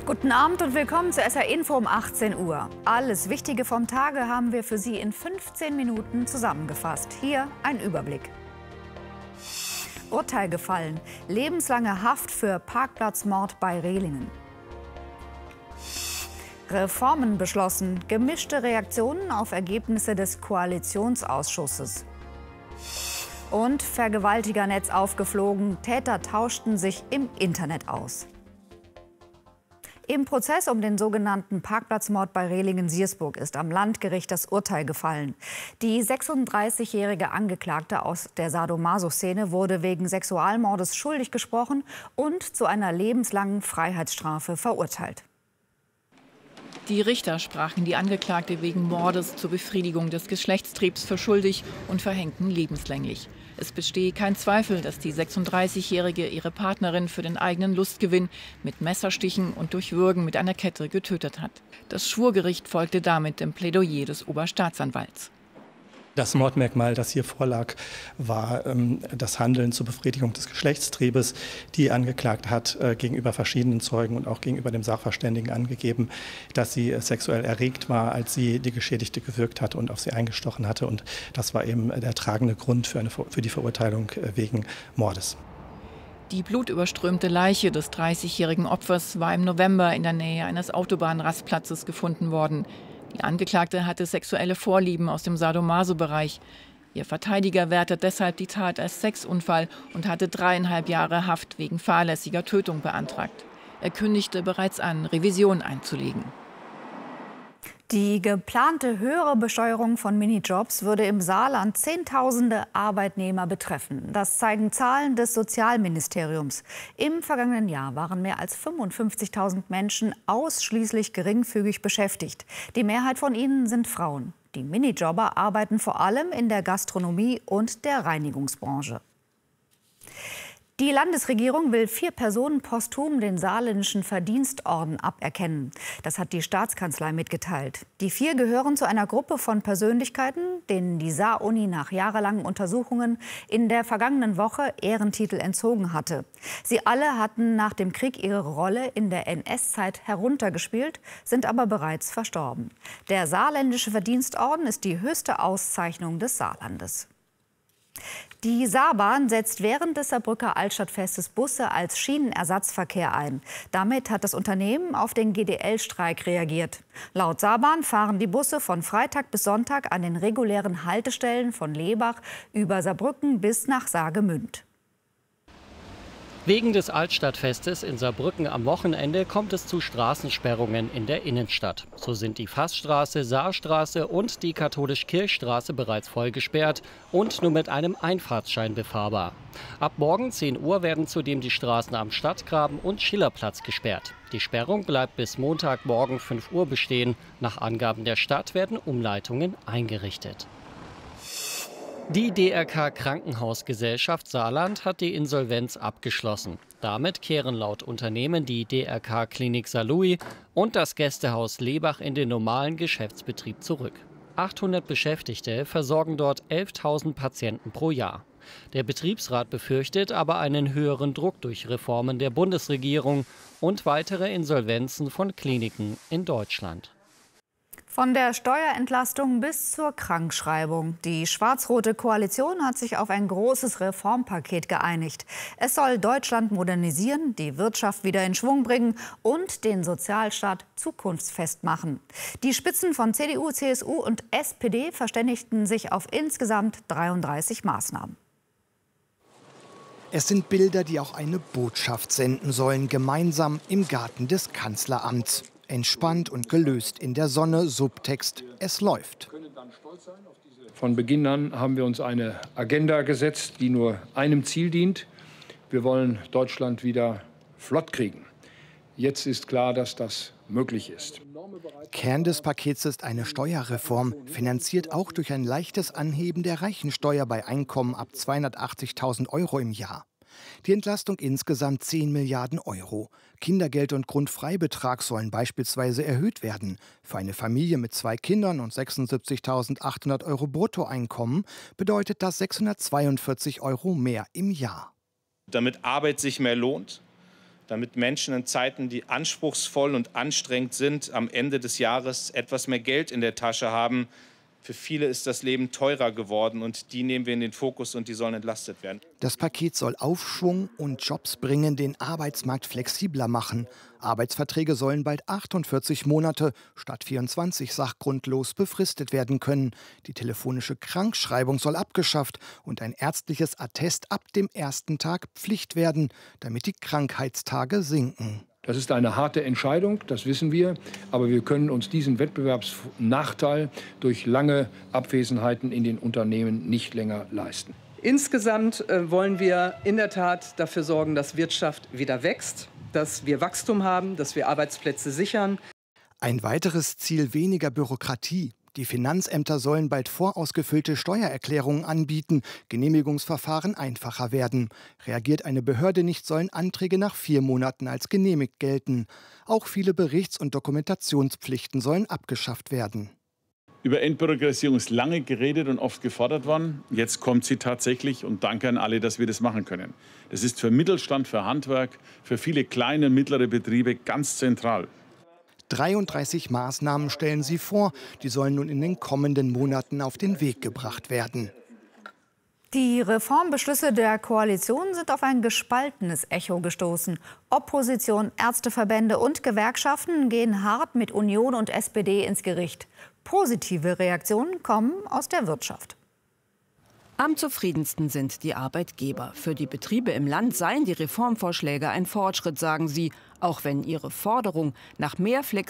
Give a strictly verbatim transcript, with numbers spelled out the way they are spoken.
Guten Abend und willkommen zu S R Info um achtzehn Uhr. Alles Wichtige vom Tage haben wir für Sie in fünfzehn Minuten zusammengefasst. Hier ein Überblick. Urteil gefallen. Lebenslange Haft für Parkplatzmord bei Rehlingen. Reformen beschlossen. Gemischte Reaktionen auf Ergebnisse des Koalitionsausschusses. Und Vergewaltigernetz aufgeflogen. Täter tauschten sich im Internet aus. Im Prozess um den sogenannten Parkplatzmord bei Rehlingen-Siersburg ist am Landgericht das Urteil gefallen. Die sechsunddreißigjährige Angeklagte aus der Sadomaso-Szene wurde wegen Sexualmordes schuldig gesprochen und zu einer lebenslangen Freiheitsstrafe verurteilt. Die Richter sprachen die Angeklagte wegen Mordes zur Befriedigung des Geschlechtstriebs für schuldig und verhängten lebenslänglich. Es bestehe kein Zweifel, dass die sechsunddreißigjährige ihre Partnerin für den eigenen Lustgewinn mit Messerstichen und durch Würgen mit einer Kette getötet hat. Das Schwurgericht folgte damit dem Plädoyer des Oberstaatsanwalts. Das Mordmerkmal, das hier vorlag, war ähm, das Handeln zur Befriedigung des Geschlechtstriebes. Die Angeklagte hat äh, gegenüber verschiedenen Zeugen und auch gegenüber dem Sachverständigen angegeben, dass sie äh, sexuell erregt war, als sie die Geschädigte gewürgt hatte und auf sie eingestochen hatte. Und das war eben äh, der tragende Grund für, eine, für die Verurteilung äh, wegen Mordes. Die blutüberströmte Leiche des dreißigjährigen Opfers war im November in der Nähe eines Autobahnrastplatzes gefunden worden. Die Angeklagte hatte sexuelle Vorlieben aus dem Sadomaso-Bereich. Ihr Verteidiger wertet deshalb die Tat als Sexunfall und hatte dreieinhalb Jahre Haft wegen fahrlässiger Tötung beantragt. Er kündigte bereits an, Revision einzulegen. Die geplante höhere Besteuerung von Minijobs würde im Saarland Zehntausende Arbeitnehmer betreffen. Das zeigen Zahlen des Sozialministeriums. Im vergangenen Jahr waren mehr als fünfundfünfzigtausend Menschen ausschließlich geringfügig beschäftigt. Die Mehrheit von ihnen sind Frauen. Die Minijobber arbeiten vor allem in der Gastronomie und der Reinigungsbranche. Die Landesregierung will vier Personen posthum den saarländischen Verdienstorden aberkennen. Das hat die Staatskanzlei mitgeteilt. Die vier gehören zu einer Gruppe von Persönlichkeiten, denen die Saar-Uni nach jahrelangen Untersuchungen in der vergangenen Woche Ehrentitel entzogen hatte. Sie alle hatten nach dem Krieg ihre Rolle in der N S-Zeit heruntergespielt, sind aber bereits verstorben. Der saarländische Verdienstorden ist die höchste Auszeichnung des Saarlandes. Die Saarbahn setzt während des Saarbrücker Altstadtfestes Busse als Schienenersatzverkehr ein. Damit hat das Unternehmen auf den G D L-Streik reagiert. Laut Saarbahn fahren die Busse von Freitag bis Sonntag an den regulären Haltestellen von Lebach über Saarbrücken bis nach Saargemünd. Wegen des Altstadtfestes in Saarbrücken am Wochenende kommt es zu Straßensperrungen in der Innenstadt. So sind die Fassstraße, Saarstraße und die Katholisch-Kirchstraße bereits voll gesperrt und nur mit einem Einfahrtsschein befahrbar. Ab morgen zehn Uhr werden zudem die Straßen am Stadtgraben und Schillerplatz gesperrt. Die Sperrung bleibt bis Montagmorgen fünf Uhr bestehen. Nach Angaben der Stadt werden Umleitungen eingerichtet. Die D R K Krankenhausgesellschaft Saarland hat die Insolvenz abgeschlossen. Damit kehren laut Unternehmen die D R K Klinik Saarlouis und das Gästehaus Lebach in den normalen Geschäftsbetrieb zurück. achthundert Beschäftigte versorgen dort elftausend Patienten pro Jahr. Der Betriebsrat befürchtet aber einen höheren Druck durch Reformen der Bundesregierung und weitere Insolvenzen von Kliniken in Deutschland. Von der Steuerentlastung bis zur Krankschreibung. Die schwarz-rote Koalition hat sich auf ein großes Reformpaket geeinigt. Es soll Deutschland modernisieren, die Wirtschaft wieder in Schwung bringen und den Sozialstaat zukunftsfest machen. Die Spitzen von C D U, C S U und S P D verständigten sich auf insgesamt dreiunddreißig Maßnahmen. Es sind Bilder, die auch eine Botschaft senden sollen, gemeinsam im Garten des Kanzleramts. Entspannt und gelöst in der Sonne, Subtext, es läuft. Von Beginn an haben wir uns eine Agenda gesetzt, die nur einem Ziel dient. Wir wollen Deutschland wieder flott kriegen. Jetzt ist klar, dass das möglich ist. Kern des Pakets ist eine Steuerreform, finanziert auch durch ein leichtes Anheben der Reichensteuer bei Einkommen ab zweihundertachtzigtausend Euro im Jahr. Die Entlastung insgesamt zehn Milliarden Euro. Kindergeld und Grundfreibetrag sollen beispielsweise erhöht werden. Für eine Familie mit zwei Kindern und sechsundsiebzigtausendachthundert Euro Bruttoeinkommen bedeutet das sechshundertzweiundvierzig Euro mehr im Jahr. Damit Arbeit sich mehr lohnt, damit Menschen in Zeiten, die anspruchsvoll und anstrengend sind, am Ende des Jahres etwas mehr Geld in der Tasche haben. Für viele ist das Leben teurer geworden und die nehmen wir in den Fokus und die sollen entlastet werden. Das Paket soll Aufschwung und Jobs bringen, den Arbeitsmarkt flexibler machen. Arbeitsverträge sollen bald achtundvierzig Monate statt vierundzwanzig sachgrundlos befristet werden können. Die telefonische Krankschreibung soll abgeschafft und ein ärztliches Attest ab dem ersten Tag Pflicht werden, damit die Krankheitstage sinken. Das ist eine harte Entscheidung, das wissen wir. Aber wir können uns diesen Wettbewerbsnachteil durch lange Abwesenheiten in den Unternehmen nicht länger leisten. Insgesamt äh, wollen wir in der Tat dafür sorgen, dass Wirtschaft wieder wächst, dass wir Wachstum haben, dass wir Arbeitsplätze sichern. Ein weiteres Ziel: weniger Bürokratie. Die Finanzämter sollen bald vorausgefüllte Steuererklärungen anbieten, Genehmigungsverfahren einfacher werden. Reagiert eine Behörde nicht, sollen Anträge nach vier Monaten als genehmigt gelten. Auch viele Berichts- und Dokumentationspflichten sollen abgeschafft werden. Über Entbürokratisierung ist lange geredet und oft gefordert worden. Jetzt kommt sie tatsächlich und danke an alle, dass wir das machen können. Das ist für Mittelstand, für Handwerk, für viele kleine und mittlere Betriebe ganz zentral. dreiunddreißig Maßnahmen stellen sie vor. Die sollen nun in den kommenden Monaten auf den Weg gebracht werden. Die Reformbeschlüsse der Koalition sind auf ein gespaltenes Echo gestoßen. Opposition, Ärzteverbände und Gewerkschaften gehen hart mit Union und S P D ins Gericht. Positive Reaktionen kommen aus der Wirtschaft. Am zufriedensten sind die Arbeitgeber. Für die Betriebe im Land seien die Reformvorschläge ein Fortschritt, sagen sie, auch wenn ihre Forderung nach mehr Flexibilität